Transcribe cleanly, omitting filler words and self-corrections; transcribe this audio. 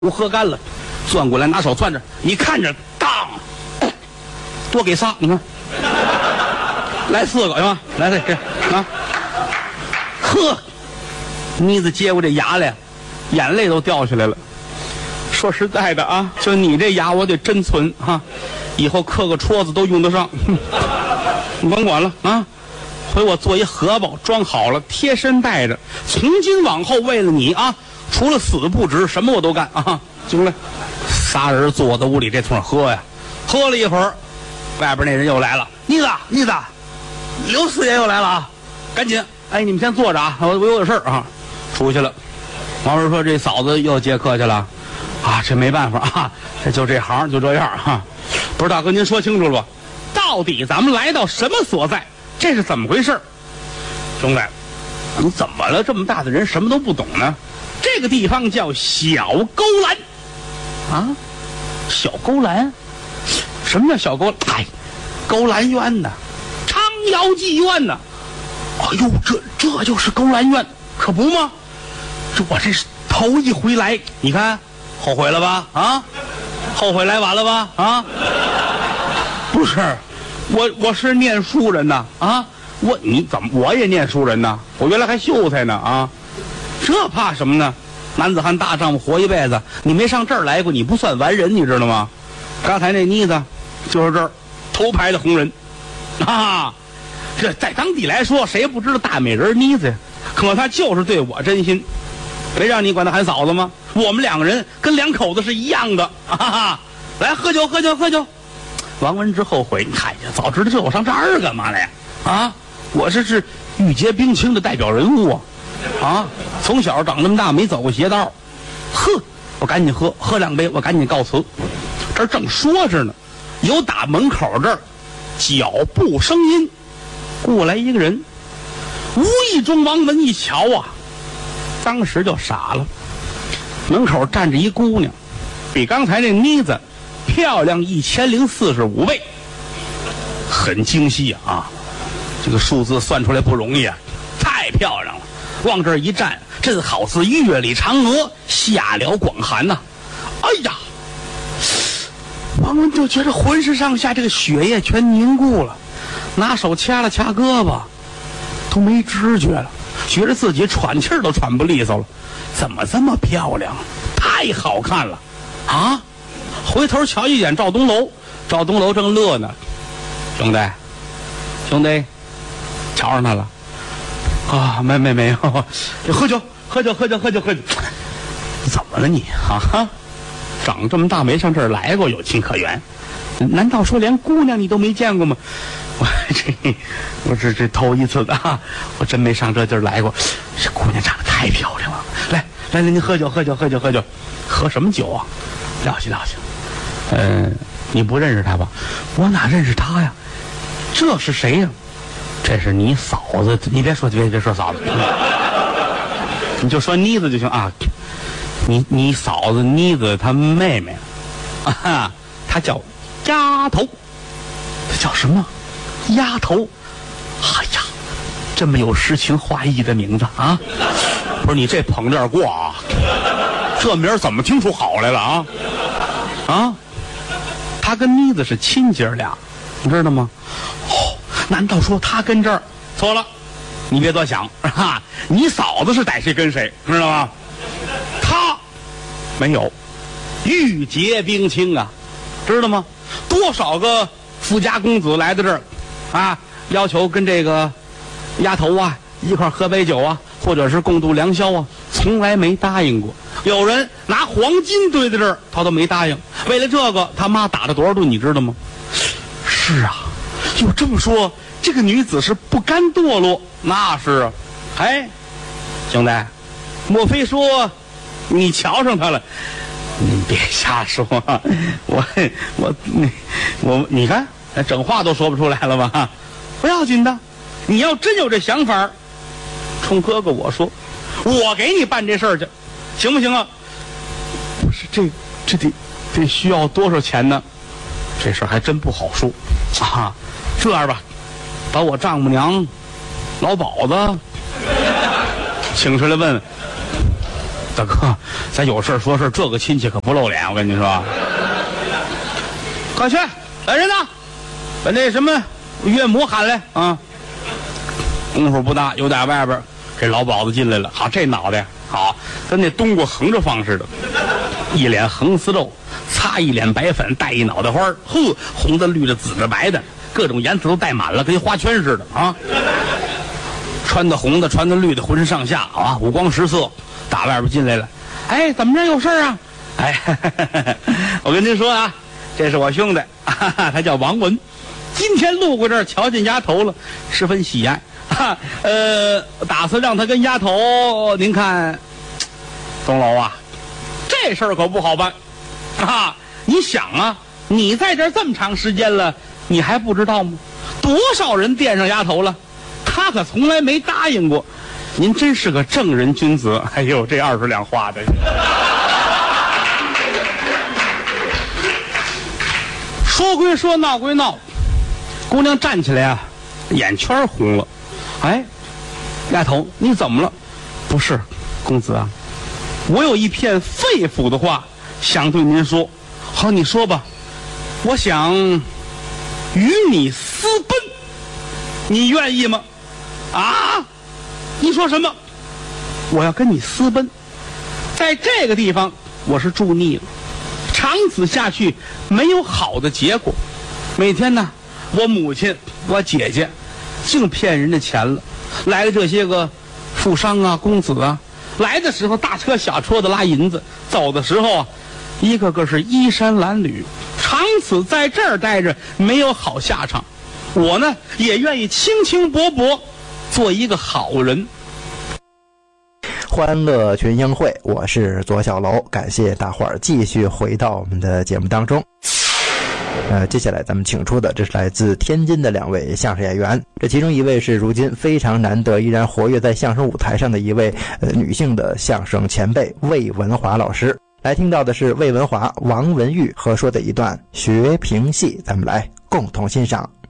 我喝干了，攥过来拿手攥着，你看着，当，多给仨，你看，来4个行吗？来给啊，呵，妮子接过这牙来，眼泪都掉下来了。说实在的啊，就你这牙我得珍存哈，以后刻个戳子都用得上。你甭管了啊，回我做一荷包装好了，贴身带着，从今往后为了你啊。除了死不值，什么我都干啊！行了，3人坐在屋里这通喝呀，喝了一会儿，外边那人又来了。妮子，刘四爷又来了啊！赶紧，哎，你们先坐着啊，我有点事儿啊，出去了。王师说这嫂子又接客去了，啊，这没办法啊，这就这行就这样啊。不是大哥，您说清楚了吧？到底咱们来到什么所在？这是怎么回事？兄弟，你怎么了？这么大的人什么都不懂呢？这个地方叫小勾栏，啊，小勾栏，什么叫小勾栏？哎，勾栏院呢，昌窑妓院呢。哎呦，这就是勾栏院，可不吗？我这是头一回来，你看后悔了吧？啊，后悔来晚了吧？啊，不是，我是念书人呐，啊，你怎么我也念书人呢？我原来还秀才呢啊。这怕什么呢？男子汉大丈夫活一辈子，你没上这儿来过，你不算完人，你知道吗？刚才那妮子就是这儿头牌的红人啊！这在当地来说，谁不知道大美人妮子呀？可她就是对我真心，没让你管她喊嫂子吗？我们2个人跟2口子是一样的啊！来喝酒。王文之后悔，哎呀，早知道这我上这儿干嘛来呀？啊，我这是玉洁冰清的代表人物啊！啊，从小长这么大没走过邪道，呵，我赶紧喝2杯，我赶紧告辞。这正说着呢，有打门口这儿脚步声音，过来一个人，无意中王文一瞧啊，当时就傻了。门口站着一姑娘，比刚才那妮子漂亮1045倍，很精细啊，这个数字算出来不容易啊，太漂亮了。往这儿一站，真好似月里嫦娥下了广寒呐！哎呀，王文就觉得浑身上下这个血液全凝固了，拿手掐了掐胳膊，都没知觉了，觉得自己喘气儿都喘不利索了。怎么这么漂亮？太好看了啊！回头瞧一眼赵东楼，赵东楼正乐呢。兄弟，瞧上他了。啊，没有，喝酒，怎么了你啊？长这么大没上这儿来过，有情可原。难道说连姑娘你都没见过吗？我这头一次的啊，我真没上这地儿来过。这姑娘长得太漂亮了。来，您喝酒，喝什么酒啊？了解。你不认识她吧？我哪认识她呀？这是谁呀？这是你嫂子，你别说嫂子，你就说妮子就行啊。你嫂子妮子她妹妹啊，她叫丫头，她叫什么？丫头。哎呀，这么有诗情画意的名字啊！不是你这捧点过啊，这名怎么听出好来了啊？啊，她跟妮子是亲姐俩，你知道吗？难道说他跟这儿？错了，你别多想啊！你嫂子是逮谁跟谁，知道吗？他没有，玉洁冰清啊，知道吗？多少个富家公子来到这儿啊，要求跟这个丫头啊一块喝杯酒啊，或者是共度良宵啊，从来没答应过。有人拿黄金堆在这儿，他都没答应。为了这个，他妈打了多少顿，你知道吗？是啊。就这么说，这个女子是不甘堕落，那是啊。哎，兄弟，莫非说你瞧上她了？你别瞎说，你看，整话都说不出来了吧？不要紧的，你要真有这想法，冲哥哥我说，我给你办这事儿去，行不行啊？不是，这得需要多少钱呢？这事儿还真不好说啊。这样吧，把我丈母娘老鸨子请出来问问， 大哥，咱有事说事，这个亲戚可不露脸，我跟你说。快去，来人呐，把那什么岳母喊来啊！功夫不大，有在外边，这老鸨子进来了。好，这脑袋好，跟那冬瓜横着放似的，一脸横丝肉，擦一脸白粉，戴一脑袋花，呵，红的、绿的、紫的、白的，各种颜色都戴满了，跟花圈似的啊！穿的红的，穿的绿的，浑身上下啊，五光十色，打外边进来了。哎，怎么着？有事啊？哎，我跟您说啊，这是我兄弟，他叫王文，今天路过这儿，瞧见丫头了，十分喜爱。打算让他跟丫头，您看，钟楼啊，这事儿可不好办啊！你想啊，你在这儿这么长时间了，你还不知道吗？多少人惦上丫头了，他可从来没答应过。您真是个正人君子。哎呦，这20两花的。说归说，闹归闹，姑娘站起来啊，眼圈红了。哎，丫头，你怎么了？不是，公子啊，我有一片肺腑的话想对您说。好，你说吧。我想与你私奔，你愿意吗？啊？你说什么？我要跟你私奔，在这个地方我是住腻了，长此下去没有好的结果。每天呢，我母亲、我姐姐净骗人的钱了，来了这些个富商啊、公子啊，来的时候大车小车的拉银子，走的时候啊，一个个是衣衫褴褛，长此在这儿待着没有好下场。我呢也愿意清清薄薄做一个好人。 欢乐群英会，我是左小楼，感谢大伙儿继续回到我们的节目当中。接下来咱们请出的这是来自天津的2位相声演员，这其中一位是如今非常难得依然活跃在相声舞台上的一位女性的相声前辈魏文华老师。来听到的是魏文华、王文玉合说的一段学评戏，咱们来共同欣赏。